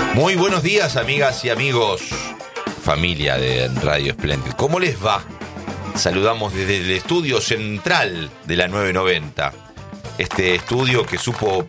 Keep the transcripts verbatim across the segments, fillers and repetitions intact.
Muy buenos días, amigas y amigos, familia de Radio Espléndid. ¿Cómo les va? Saludamos desde el estudio central de la nueve noventa. Este estudio que supo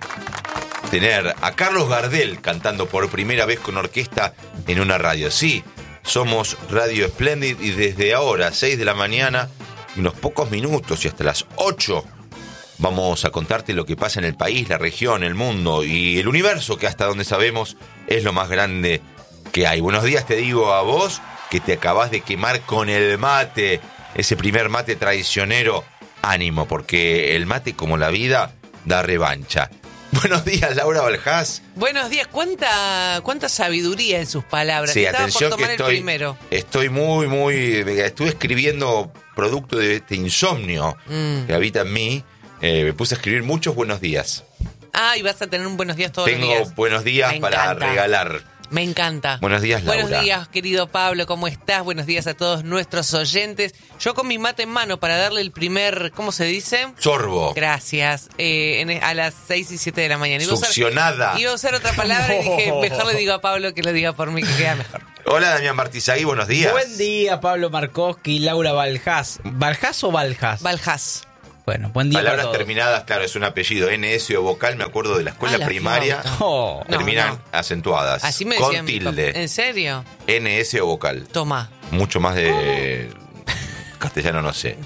tener a Carlos Gardel cantando por primera vez con orquesta en una radio. Sí, somos Radio Espléndid y desde ahora, seis de la mañana, unos pocos minutos y hasta las ocho, vamos a contarte lo que pasa en el país, la región, el mundo y el universo, que hasta donde sabemos es lo más grande que hay. Buenos días te digo a vos, que te acabás de quemar con el mate, ese primer mate traicionero. Ánimo, porque el mate, como la vida, da revancha. Buenos días, Laura Baljás. Buenos días, cuánta cuánta sabiduría en sus palabras. Sí, Estaba atención por que tomar estoy, el primero. estoy muy, muy... Estuve escribiendo producto de este insomnio mm. que habita en mí. Eh, me puse a escribir muchos buenos días. Ah, y vas a tener un buenos días todos Tengo los días. Tengo buenos días Me para encanta. regalar. Me encanta. Buenos días, Laura. Buenos días, querido Pablo, ¿cómo estás? Buenos días a todos nuestros oyentes. Yo con mi mate en mano para darle el primer, ¿cómo se dice? Sorbo. Gracias. Eh, en, a las seis y siete de la mañana. Iba Succionada. A usar, iba a usar otra palabra y dije, mejor le digo a Pablo que lo diga por mí, que queda mejor. Hola, Damián Martizagui, buenos días. Buen día, Pablo Markowski, Laura Baljás. ¿Baljás o Baljás? Baljás. Bueno, buen día. Palabras para todos. terminadas, claro, es un apellido, N S o vocal, me acuerdo de la escuela Ah, la primaria. Oh. Terminan No, no. acentuadas. Así me con decían. tilde. ¿En serio? N S o vocal. Toma. Mucho más de castellano, no sé.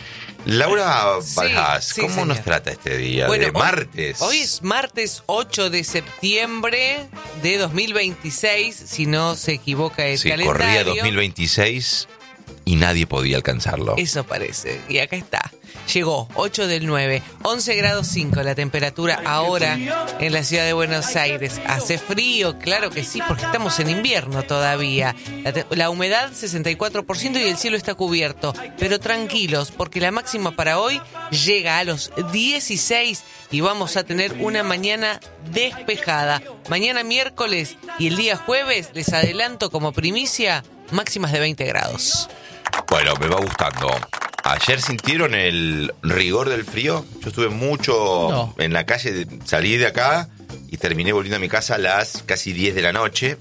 Laura Sí, Baljás, sí, ¿cómo señor. nos trata este día Bueno, de martes? Hoy, hoy es martes ocho de septiembre de dos mil veintiséis, si no se equivoca el sí, calendario. corría dos mil veintiséis y nadie podía alcanzarlo. Eso parece. Y acá está. Llegó, ocho del nueve, once grados cinco la temperatura ahora en la ciudad de Buenos Aires. ¿Hace frío? Claro que sí, porque estamos en invierno todavía. La, te- la humedad sesenta y cuatro por ciento y el cielo está cubierto. Pero tranquilos, porque la máxima para hoy llega a los dieciséis y vamos a tener una mañana despejada. Mañana miércoles y el día jueves, les adelanto como primicia, máximas de veinte grados. Bueno, me va gustando. ¿Ayer sintieron el rigor del frío? Yo estuve mucho No. en la calle, salí de acá y terminé volviendo a mi casa a las casi diez de la noche.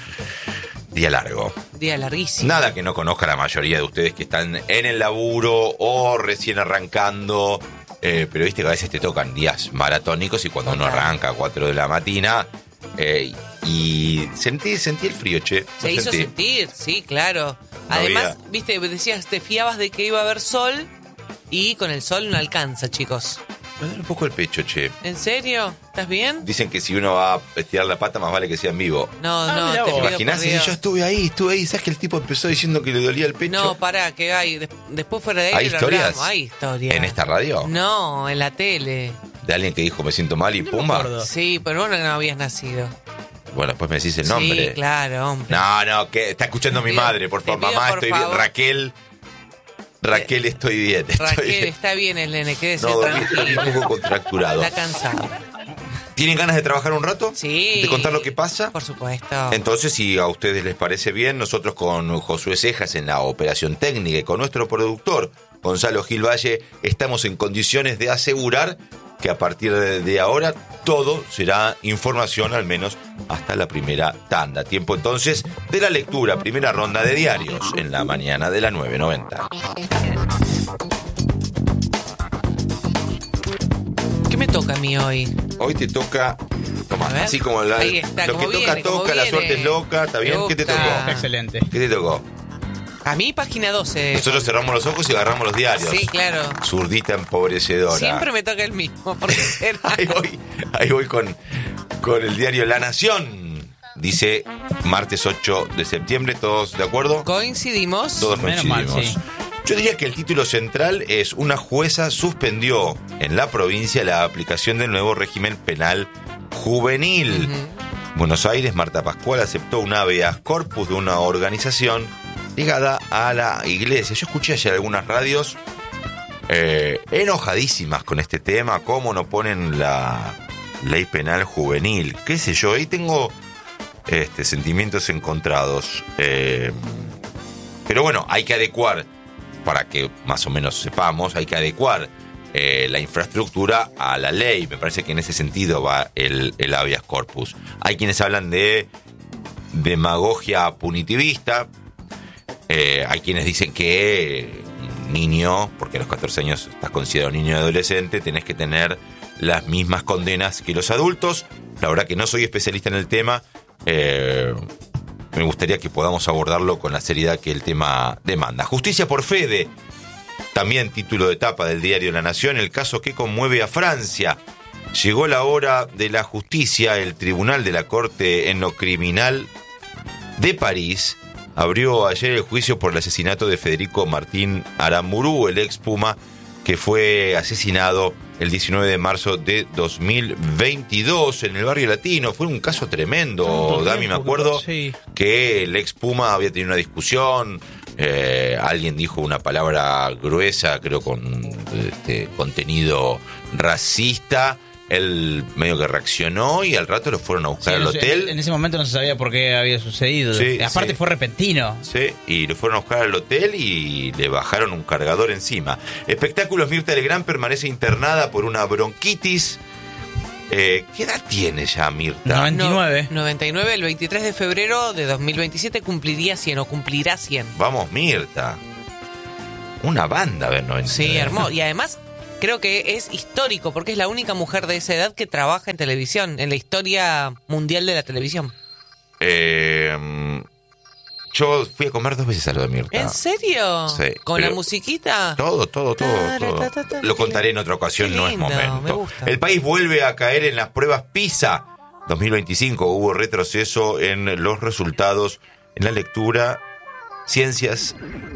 Mm. Día largo. Día larguísimo. Nada que no conozca la mayoría de ustedes que están en el laburo o recién arrancando. Eh, pero viste que a veces te tocan días maratónicos y cuando uno arranca a cuatro de la mañana... Eh, y sentí, sentí el frío, che. Se Lo hizo sentí. sentir, sí, claro. No Además, había- viste, decías, te fiabas de que iba a haber sol y con el sol no alcanza, chicos. Me duele un poco el pecho, che. ¿En serio? ¿Estás bien? Dicen que si uno va a estirar la pata, más vale que sea en vivo. No, Ah, no, mirá te vos. pido Imaginás por si Dios. yo estuve ahí, estuve ahí. ¿Sabes que el tipo empezó diciendo que le dolía el pecho? No, pará, que hay. Des- después fuera de ¿Hay ahí lo historias? hablamos. Hay historias. ¿En esta radio? No, en la tele. De alguien que dijo me siento mal y No me pumba. acuerdo. Sí, pero vos no habías nacido. Bueno, después me decís el nombre. Sí, claro, hombre. No, no, que está escuchando Te mi pido- madre, por te favor. pido, Mamá, por estoy bien. favor. Raquel. Raquel, estoy bien. Estoy Raquel, bien. está bien el nene, quédese No, dormí, dormí tranquilo. un poco contracturado. Está cansado. ¿Tienen ganas de trabajar un rato? Sí. ¿De contar lo que pasa? Por supuesto. Entonces, si a ustedes les parece bien, nosotros con Josué Cejas en la operación técnica y con nuestro productor, Gonzalo Gil Valle, estamos en condiciones de asegurar que a partir de, de ahora todo será información, al menos hasta la primera tanda. Tiempo entonces de la lectura, primera ronda de diarios en la mañana de la nueve noventa. ¿Qué me toca a mí hoy? Hoy te toca, toma, A ver. así como la, Ahí está, lo como que toca, viene, como toca, la viene. suerte es loca, ¿está Me bien? ¿Qué te gusta. tocó? Excelente. ¿Qué te tocó? A mí, página doce. Nosotros cerramos los ojos y agarramos los diarios. Sí, claro. Zurdita empobrecedora. Siempre me toca el mismo. Porque será. Ahí voy, ahí voy con, con el diario La Nación. Dice martes ocho de septiembre, ¿todos de acuerdo? Coincidimos. Todos Menos mal, coincidimos. sí. Yo diría que el título central es: una jueza suspendió en la provincia la aplicación del nuevo régimen penal juvenil. Uh-huh. Buenos Aires, Marta Pascual aceptó un habeas corpus de una organización ligada a la iglesia. Yo escuché ayer algunas radios eh, enojadísimas con este tema, cómo no ponen la ley penal juvenil, qué sé yo. Ahí tengo este, sentimientos encontrados. Eh, pero bueno, hay que adecuar, para que más o menos sepamos, hay que adecuar eh, la infraestructura a la ley. Me parece que en ese sentido va el, el habeas corpus. Hay quienes hablan de demagogia punitivista. Eh, hay quienes dicen que un niño, porque a los catorce años estás considerado niño y adolescente, tenés que tener las mismas condenas que los adultos. La verdad que no soy especialista en el tema. Eh, me gustaría que podamos abordarlo con la seriedad que el tema demanda. Justicia por Fede, también título de tapa del diario La Nación, el caso que conmueve a Francia. Llegó la hora de la justicia. El Tribunal de la Corte en lo Criminal de París abrió ayer el juicio por el asesinato de Federico Martín Aramburú, el ex Puma, que fue asesinado el diecinueve de marzo de dos mil veintidós en el barrio latino. Fue un caso tremendo, Dami, me acuerdo sí. que el ex Puma había tenido una discusión, eh, alguien dijo una palabra gruesa, creo con este, contenido racista. Él medio que reaccionó y al rato lo fueron a buscar sí, al hotel. En, en ese momento no se sabía por qué había sucedido. Sí, Aparte sí. fue repentino. Sí, y lo fueron a buscar al hotel y le bajaron un cargador encima. Espectáculos, Mirta Legrand permanece internada por una bronquitis. Eh, ¿Qué edad tiene ya Mirta? noventa y nueve. No, noventa y nueve, el veintitrés de febrero de dos mil veintisiete cumpliría cien o cumplirá cien. Vamos, Mirta. Una banda, a ver, noventa y nueve. Sí, hermoso. Y además... creo que es histórico porque es la única mujer de esa edad que trabaja en televisión, en la historia mundial de la televisión. Eh, yo fui a comer dos veces a lo de Mirta. ¿En serio? Sí. ¿Con la musiquita? Todo, todo, todo. todo. Lo contaré en otra ocasión, no es momento. El país vuelve a caer en las pruebas PISA. dos mil veinticinco hubo retroceso en los resultados en la lectura, ciencias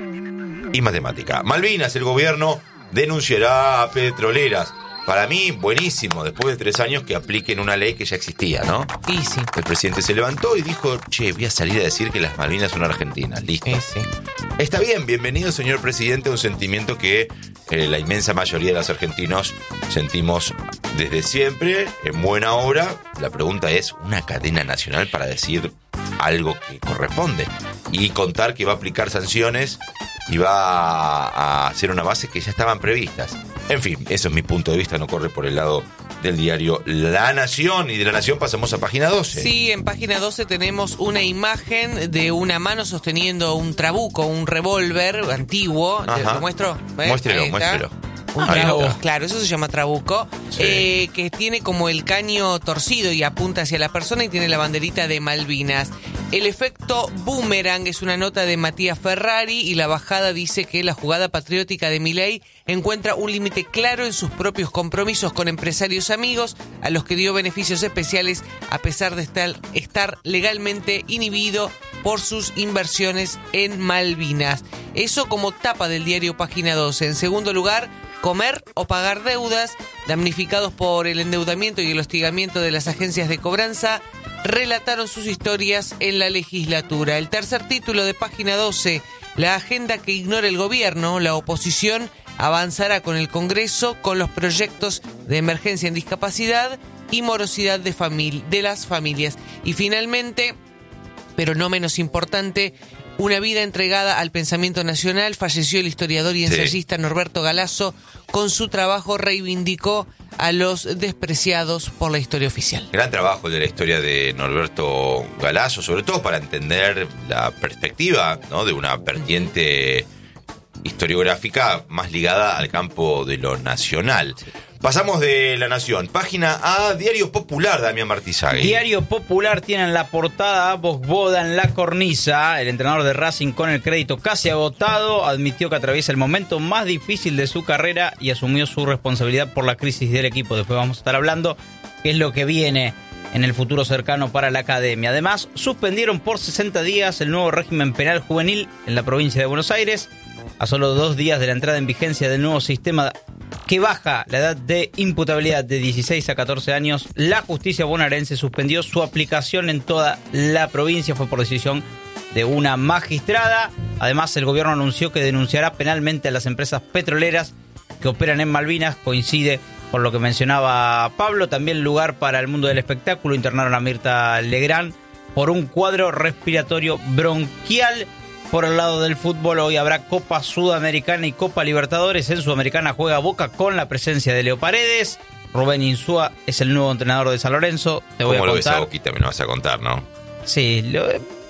y matemática. Malvinas, el gobierno denunciará a petroleras. Para mí, buenísimo, después de tres años que apliquen una ley que ya existía, ¿no? Sí, sí. El presidente se levantó y dijo, che, voy a salir a decir que las Malvinas son argentinas. Listo. Sí, sí. Está bien, bienvenido, señor presidente, un sentimiento que eh, la inmensa mayoría de los argentinos sentimos desde siempre, en buena hora. La pregunta es, ¿una cadena nacional para decir algo que corresponde? Y contar que va a aplicar sanciones y va a hacer una base que ya estaban previstas. En fin, eso es mi punto de vista, no corre por el lado del diario La Nación. Y de La Nación pasamos a página doce. Sí, en página doce tenemos una imagen de una mano sosteniendo un trabuco, un revólver antiguo. Ajá. ¿Lo muestro? ¿Eh? Muéstrelo, muéstrelo. Un trabuco, claro, eso se llama trabuco, sí. eh, que tiene como el caño torcido y apunta hacia la persona y tiene la banderita de Malvinas. El efecto boomerang es una nota de Matías Ferrari y la bajada dice que la jugada patriótica de Milei encuentra un límite claro en sus propios compromisos con empresarios amigos a los que dio beneficios especiales a pesar de estar, estar legalmente inhibido por sus inversiones en Malvinas. Eso como tapa del diario Página doce. En segundo lugar, comer o pagar deudas, damnificados por el endeudamiento y el hostigamiento de las agencias de cobranza, relataron sus historias en la legislatura. El tercer título de Página doce, la agenda que ignora el gobierno, la oposición avanzará con el Congreso con los proyectos de emergencia en discapacidad y morosidad de, famili- de las familias. Y finalmente, pero no menos importante, una vida entregada al pensamiento nacional. Falleció el historiador y ensayista sí. Norberto Galasso. Con su trabajo reivindicó a los despreciados por la historia oficial. Gran trabajo de la historia de Norberto Galasso, sobre todo para entender la perspectiva, ¿no?, de una vertiente historiográfica más ligada al campo de lo nacional. Pasamos de La Nación, página A, Diario Popular, Damián Martizagui. Diario Popular tiene en la portada a Bosboda en la cornisa. El entrenador de Racing, con el crédito casi agotado, admitió que atraviesa el momento más difícil de su carrera y asumió su responsabilidad por la crisis del equipo. Después vamos a estar hablando qué es lo que viene en el futuro cercano para la academia. Además, suspendieron por sesenta días el nuevo régimen penal juvenil en la provincia de Buenos Aires. A solo dos días de la entrada en vigencia del nuevo sistema que baja la edad de imputabilidad de dieciséis a catorce años, la justicia bonaerense suspendió su aplicación en toda la provincia. Fue por decisión de una magistrada. Además, el gobierno anunció que denunciará penalmente a las empresas petroleras que operan en Malvinas. Coincide con lo que mencionaba Pablo. También lugar para el mundo del espectáculo. Internaron a Mirta Legrand por un cuadro respiratorio bronquial. Por el lado del fútbol, hoy habrá Copa Sudamericana y Copa Libertadores. En Sudamericana juega Boca con la presencia de Leo Paredes. Rubén Insúa es el nuevo entrenador de San Lorenzo. Te voy a contar. ¿Cómo lo ves a Boquita? Me lo vas a contar, ¿no? Sí, lo,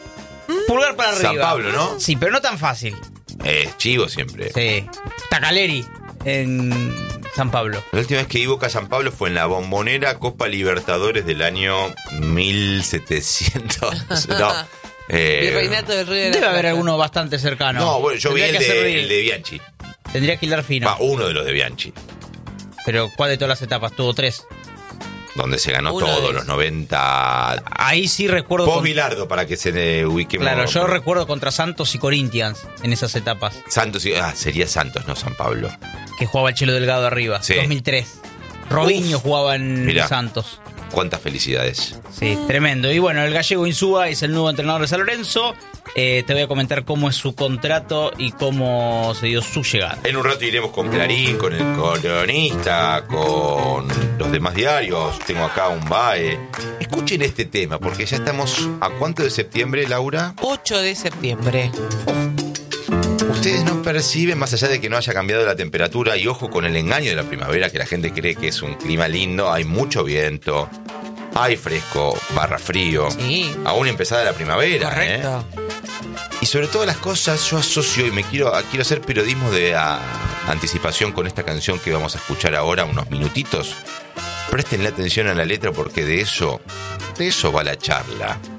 Pulgar para arriba. San Pablo, ¿no? Sí, pero no tan fácil. Es chivo siempre. Sí. Tacaleri en San Pablo. La última vez que iba a San Pablo fue en la Bombonera Copa Libertadores del año mil setecientos. No. Eh, Virreinato del Río de la Debe Plata. haber alguno bastante cercano. no, bueno, yo vi Tendría el que hacer- de, el de Bianchi. Tendría que hilar fino. Va, uno de los de Bianchi. Pero ¿cuál de todas las etapas? Tuvo tres. Donde se ganó Uno de todo, esos. los noventa. Ahí sí recuerdo. Post con- Bilardo, para que se eh, ubiquemos. Claro, yo recuerdo contra Santos y Corinthians en esas etapas. Santos, y- ah, sería Santos, no San Pablo. Que jugaba el Chelo Delgado arriba. Sí. dos mil tres. Robinho Uf. jugaba en Mirá. Santos. Cuántas felicidades. Sí, tremendo. Y bueno, el gallego Insúa es el nuevo entrenador de San Lorenzo. Eh, te voy a comentar cómo es su contrato y cómo se dio su llegada. En un rato iremos con Clarín, con el Cronista, con los demás diarios. Tengo acá un B A E. Escuchen este tema, porque ya estamos a cuánto de septiembre, Laura. ocho de septiembre. Ustedes no perciben, más allá de que no haya cambiado la temperatura, y ojo con el engaño de la primavera, que la gente cree que es un clima lindo, hay mucho viento, hay fresco, barra frío. Sí. Aún empezada la primavera, Correcto. ¿eh? Y sobre todas las cosas, yo asocio y me quiero, quiero hacer periodismo de a, anticipación con esta canción que vamos a escuchar ahora, unos minutitos. Prestenle atención a la letra porque de eso, de eso va la charla.